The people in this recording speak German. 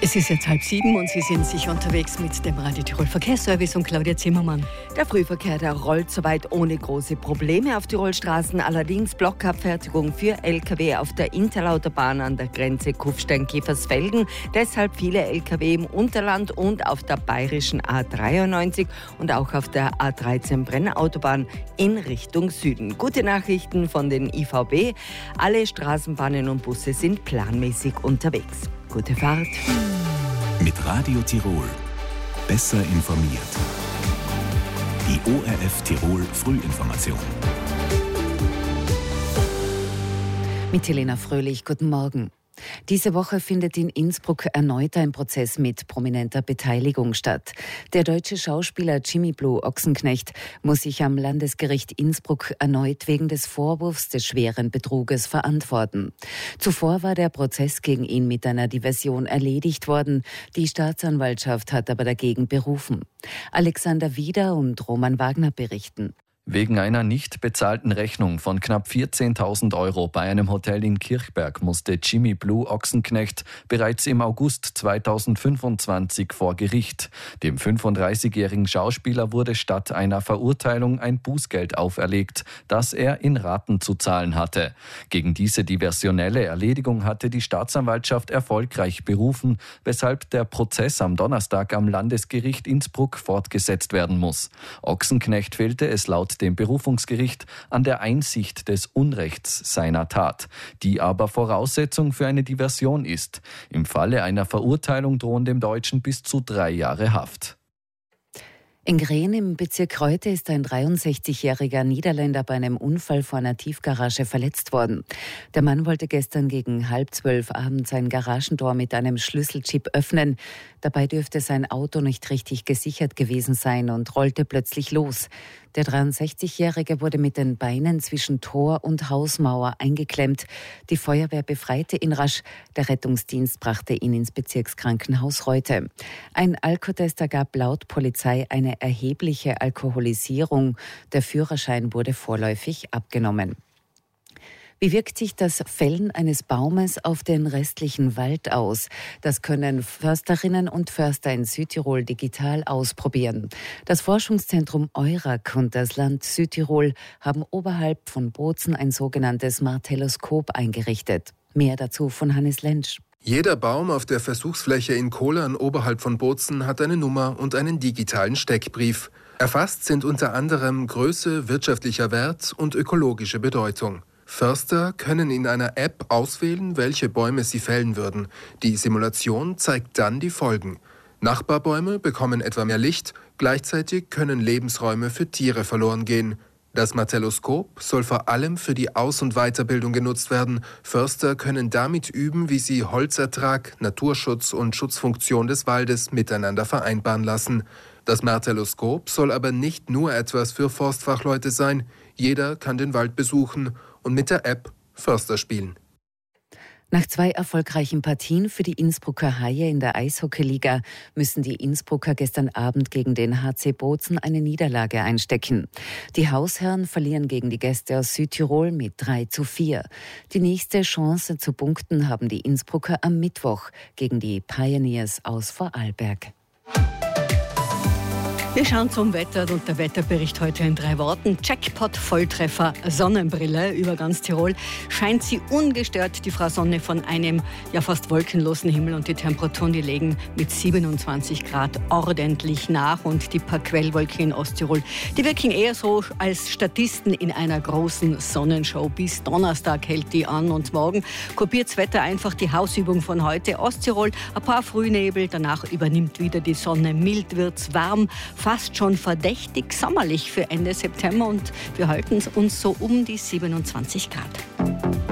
Es ist jetzt 6:30 und Sie sind sicher unterwegs mit dem Radio Tirol Verkehrsservice und Claudia Zimmermann. Der Frühverkehr, der rollt soweit ohne große Probleme auf Tirolstraßen. Allerdings Blockabfertigung für Lkw auf der Interlautobahn an der Grenze Kufstein-Kefersfelden. Deshalb viele Lkw im Unterland und auf der bayerischen A93 und auch auf der A13 Brennautobahn in Richtung Süden. Gute Nachrichten von den IVB. Alle Straßenbahnen und Busse sind planmäßig unterwegs. Gute Fahrt. Mit Radio Tirol. Besser informiert. Die ORF Tirol Frühinformation. Mit Helena Fröhlich, guten Morgen. Diese Woche findet in Innsbruck erneut ein Prozess mit prominenter Beteiligung statt. Der deutsche Schauspieler Jimmy Blue Ochsenknecht muss sich am Landesgericht Innsbruck erneut wegen des Vorwurfs des schweren Betruges verantworten. Zuvor war der Prozess gegen ihn mit einer Diversion erledigt worden. Die Staatsanwaltschaft hat aber dagegen berufen. Alexander Wieder und Roman Wagner berichten. Wegen einer nicht bezahlten Rechnung von knapp 14.000 € bei einem Hotel in Kirchberg musste Jimmy Blue Ochsenknecht bereits im August 2025 vor Gericht. Dem 35-jährigen Schauspieler wurde statt einer Verurteilung ein Bußgeld auferlegt, das er in Raten zu zahlen hatte. Gegen diese diversionelle Erledigung hatte die Staatsanwaltschaft erfolgreich berufen, weshalb der Prozess am Donnerstag am Landesgericht Innsbruck fortgesetzt werden muss. Ochsenknecht fehlte es laut dem Berufungsgericht an der Einsicht des Unrechts seiner Tat, die aber Voraussetzung für eine Diversion ist. Im Falle einer Verurteilung drohen dem Deutschen bis zu 3 Jahre Haft. In Green im Bezirk Reute ist ein 63-jähriger Niederländer bei einem Unfall vor einer Tiefgarage verletzt worden. Der Mann wollte gestern gegen 11:30 abends sein Garagentor mit einem Schlüsselchip öffnen. Dabei dürfte sein Auto nicht richtig gesichert gewesen sein und rollte plötzlich los. Der 63-Jährige wurde mit den Beinen zwischen Tor und Hausmauer eingeklemmt. Die Feuerwehr befreite ihn rasch. Der Rettungsdienst brachte ihn ins Bezirkskrankenhaus Reute. Ein Alkotest ergab laut Polizei eine erhebliche Alkoholisierung. Der Führerschein wurde vorläufig abgenommen. Wie wirkt sich das Fällen eines Baumes auf den restlichen Wald aus? Das können Försterinnen und Förster in Südtirol digital ausprobieren. Das Forschungszentrum EURAC und das Land Südtirol haben oberhalb von Bozen ein sogenanntes Martelloskop eingerichtet. Mehr dazu von Hannes Lentsch. Jeder Baum auf der Versuchsfläche in Kohlern oberhalb von Bozen hat eine Nummer und einen digitalen Steckbrief. Erfasst sind unter anderem Größe, wirtschaftlicher Wert und ökologische Bedeutung. Förster können in einer App auswählen, welche Bäume sie fällen würden. Die Simulation zeigt dann die Folgen. Nachbarbäume bekommen etwa mehr Licht, gleichzeitig können Lebensräume für Tiere verloren gehen. Das Martelloskop soll vor allem für die Aus- und Weiterbildung genutzt werden. Förster können damit üben, wie sie Holzertrag, Naturschutz und Schutzfunktion des Waldes miteinander vereinbaren lassen. Das Martelloskop soll aber nicht nur etwas für Forstfachleute sein. Jeder kann den Wald besuchen und mit der App Förster spielen. Nach 2 erfolgreichen Partien für die Innsbrucker Haie in der Eishockeyliga müssen die Innsbrucker gestern Abend gegen den HC Bozen eine Niederlage einstecken. Die Hausherren verlieren gegen die Gäste aus Südtirol mit 3:4. Die nächste Chance zu punkten haben die Innsbrucker am Mittwoch gegen die Pioneers aus Vorarlberg. Wir schauen zum Wetter und der Wetterbericht heute in 3 Worten. Jackpot, Volltreffer, Sonnenbrille. Über ganz Tirol scheint sie ungestört, die Frau Sonne, von einem ja fast wolkenlosen Himmel, und die Temperaturen, die legen mit 27 Grad ordentlich nach, und die paar Quellwolken in Osttirol, die wirken eher so als Statisten in einer großen Sonnenshow. Bis Donnerstag hält die an, und morgen kopiert's Wetter einfach die Hausübung von heute. Osttirol, ein paar Frühnebel, danach übernimmt wieder die Sonne, mild wird's, warm, fast schon verdächtig sommerlich für Ende September, und wir halten uns so um die 27 Grad.